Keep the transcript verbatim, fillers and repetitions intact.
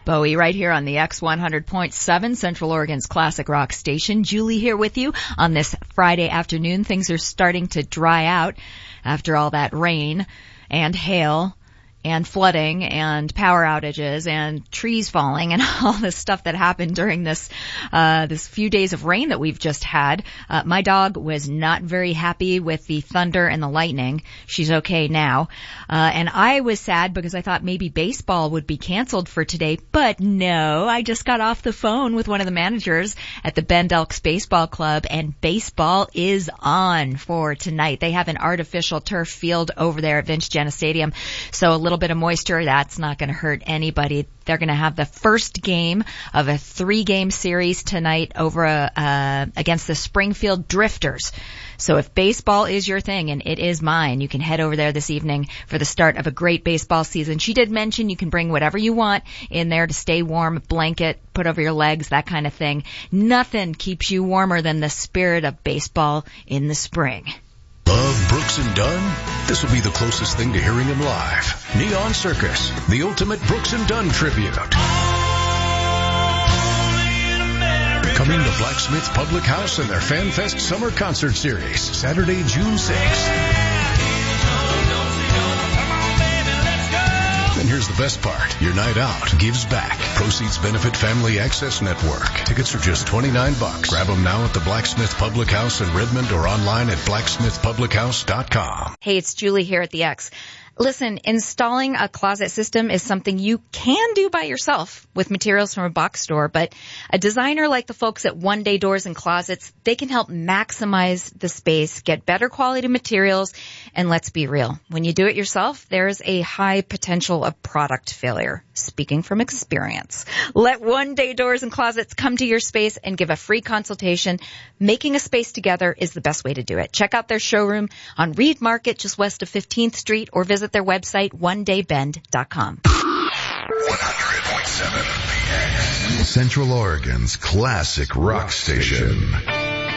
Bowie right here on the X one hundred point seven, Central Oregon's classic rock station. Julie here with you on this Friday afternoon. Things are starting to dry out after all that rain and hail and flooding and power outages and trees falling and all this stuff that happened during this uh this few days of rain that we've just had. Uh, my dog was not very happy with the thunder and the lightning. She's okay now. Uh and I was sad because I thought maybe baseball would be canceled for today, but no, I just got off the phone with one of the managers at the Bend Elks Baseball Club, and baseball is on for tonight. They have an artificial turf field over there at Vince Gianna Stadium, so a little bit of moisture, that's not going to hurt anybody. They're going to have the first game of a three-game series tonight over a, uh, against the Springfield Drifters. So if baseball is your thing, and it is mine, you can head over there this evening for the start of a great baseball season. She did mention you can bring whatever you want in there to stay warm, a blanket, put over your legs, that kind of thing. Nothing keeps you warmer than the spirit of baseball in the spring. Love Brooks and Dunn? This will be the closest thing to hearing him live. Neon Circus, the ultimate Brooks and Dunn tribute. Coming to Blacksmith Public House and their Fan Fest Summer Concert Series, Saturday, June sixth. And here's the best part. Your night out gives back. Proceeds benefit Family Access Network. Tickets are just twenty-nine bucks. Grab them now at the Blacksmith Public House in Redmond or online at blacksmith public house dot com. Hey, it's Julie here at the X. Listen, installing a closet system is something you can do by yourself with materials from a box store, but a designer like the folks at One Day Doors and Closets, they can help maximize the space, get better quality materials, and let's be real. When you do it yourself, there's a high potential of product failure. Speaking from experience. Let One Day Doors and Closets come to your space and give a free consultation. Making a space together is the best way to do it. Check out their showroom on Reed Market just west of fifteenth Street, or visit their website, one day bend dot com. one hundred point seven Central Oregon's classic rock station.